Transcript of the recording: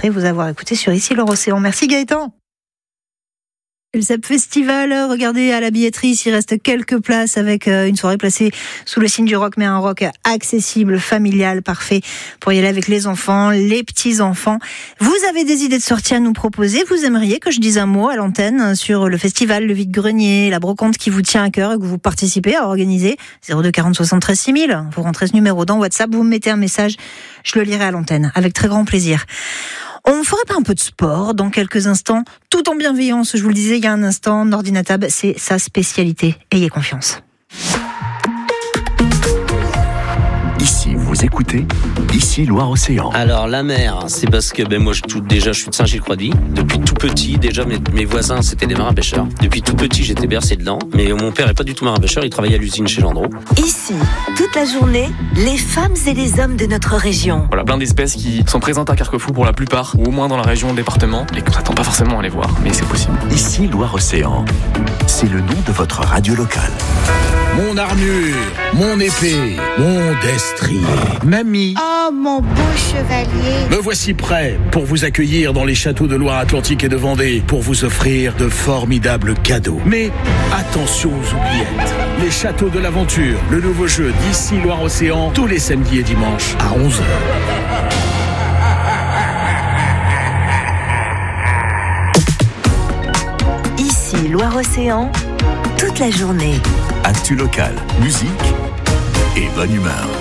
après vous avoir écouté sur Ici Loire-Océan. Merci Gaëtan. Le ZEP Festival, regardez à la billetterie, s'il reste quelques places avec une soirée placée sous le signe du rock, mais un rock accessible, familial, parfait pour y aller avec les enfants, les petits-enfants. Vous avez des idées de sorties à nous proposer? Vous aimeriez que je dise un mot à l'antenne sur le festival, le vide-grenier, la brocante qui vous tient à cœur et que vous participez à organiser? 02 40 73 6000. Vous rentrez ce numéro dans WhatsApp, vous me mettez un message, je le lirai à l'antenne avec très grand plaisir. On ne ferait pas un peu de sport dans quelques instants, tout en bienveillance, je vous le disais il y a un instant, Nordinatab, c'est sa spécialité. Ayez confiance. Ici, vous écoutez Ici Loire-Océan. Alors la mer, c'est parce que moi je suis de Saint-Gilles-Croix-de-Vie. Depuis tout petit, déjà mes voisins c'était des marins-pêcheurs. Depuis tout petit j'étais bercé dedans. Mais mon père est pas du tout marin-pêcheur, il travaillait à l'usine chez Gendreau. Ici, toute la journée, les femmes et les hommes de notre région. Voilà, plein d'espèces qui sont présentes à Carquefou pour la plupart, ou au moins dans la région, département, et qu'on s'attend pas forcément à les voir, mais c'est possible. Ici Loire-Océan, c'est le nom de votre radio locale. Mon armure, mon épée, mon destrier. Mamie. Oh, mon beau chevalier. Me voici prêt pour vous accueillir dans les châteaux de Loire-Atlantique et de Vendée, pour vous offrir de formidables cadeaux. Mais attention aux oubliettes. Les châteaux de l'aventure, le nouveau jeu d'Ici Loire-Océan, tous les samedis et dimanches à 11h. Ici Loire-Océan, toute la journée. Actu local, musique et bonne humeur.